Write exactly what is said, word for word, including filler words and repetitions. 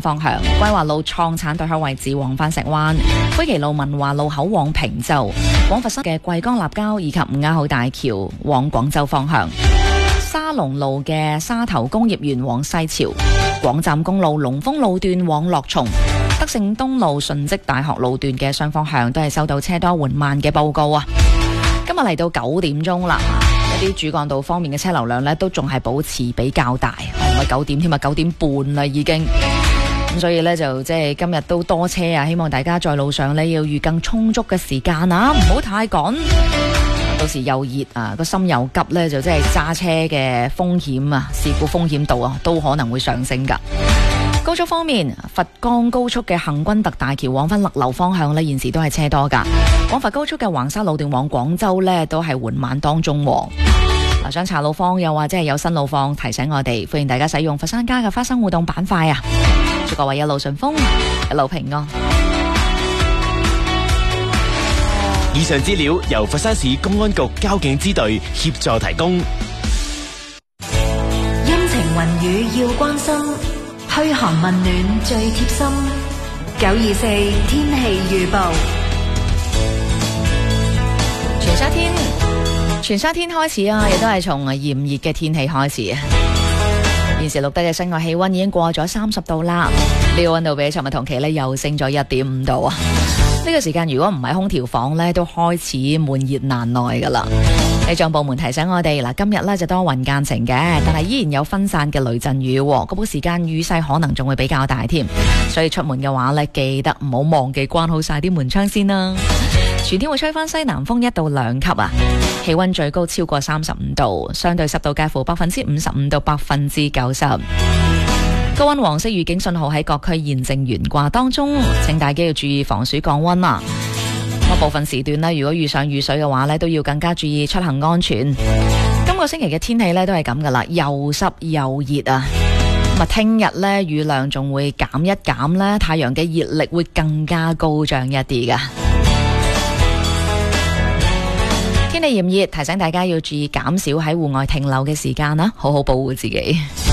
方向，歸華路創產對開位置往返石灣，灰旗路文華路口往坪洲，往佛山嘅桂江立交以及吳亞浩大橋往廣州方向，沙龍路嘅沙頭工業園往西樵，廣湛公路龍豐路段往樂松，德勝東路順積大學路段嘅雙方向都係收到車多緩慢嘅報告啊！今日嚟到九點鐘啦，一啲主幹道方面嘅車流量呢都仲係保持比較大，唔係九點添啊，九點半啦已經。咁所以呢，就即係今日都多車啊，希望大家在路上呢要預更充足嘅時間啊，唔好太趕。到時又熱啊，個心又急呢，就即係揸車嘅風險啊，事故風險度啊，都可能會上升噶。高速方面，佛岡高速嘅行軍特大橋往返勒流方向呢，現時都係車多噶。廣佛高速嘅橫沙路段往廣州呢，都係緩慢當中。嗱，想查路況又或者係有新路況，提醒我哋，歡迎大家使用佛山家嘅花生互動板塊啊！祝各位一路順風，一路平安。 以上資料由佛山市公安局交警支隊協助提供。 陰晴雲雨要關心，噓寒問暖最貼心。九二四天氣預報。 全沙天，全沙天開始啊，亦都係從炎熱嘅天氣開始啊。現時錄得嘅室外氣溫已經過咗三十度啦，呢個溫度比尋日同期咧又升咗一點五度啊。呢個時間如果唔係空調房呢，都開始悶熱難耐噶啦。氣象部門提醒我哋嗱，今日呢就多雲間晴嘅，但係依然有分散嘅雷陣雨，嗰個時間雨勢可能仲會比較大添。所以出門嘅話呢，記得唔好忘記關好晒啲門窗先啦。全天會吹翻西南風一到兩級啊，氣溫最高超過三十五度，相對濕度介乎百分之五十五到百分之九十。高溫黃色預警信號喺各區現正懸掛當中，請大家要注意防暑降溫啊！咁部分時段呢，如果遇上雨水嘅話呢，都要更加注意出行安全。今個星期嘅天氣呢，都係咁噶啦，又濕又熱啊！咁啊，聽日呢，雨量仲會減一減呢，太陽嘅熱力會更加高漲一啲噶。天氣炎熱，提醒大家要注意減少喺戶外停留嘅時間啦，好好保護自己。